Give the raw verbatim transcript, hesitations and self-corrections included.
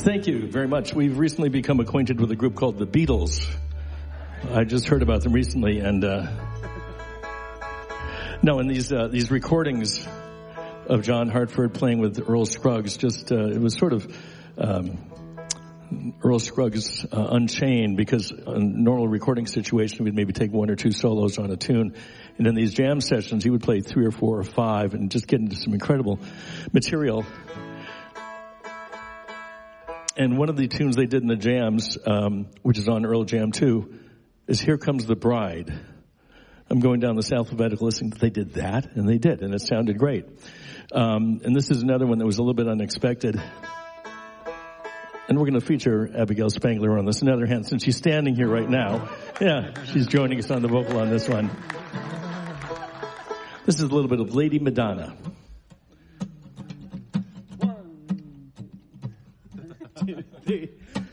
Thank you very much. We've recently become acquainted with a group called the Beatles. I just heard about them recently, and uh, no, and these uh, these recordings of John Hartford playing with Earl Scruggs, just uh, it was sort of um, Earl Scruggs uh, Unchained, because in a normal recording situation we'd maybe take one or two solos on a tune, and in these jam sessions he would play three or four or five and just get into some incredible material. And one of the tunes they did in the jams, um, which is on Earl Jam two, is Here Comes the Bride. I'm going down this alphabetical listening. They did that, and they did, and it sounded great. Um, and this is another one that was a little bit unexpected. And we're going to feature Abigail Spangler on this. On the other hand, since she's standing here right now, yeah, she's joining us on the vocal on this one. This is a little bit of Lady Madonna. One, two, three.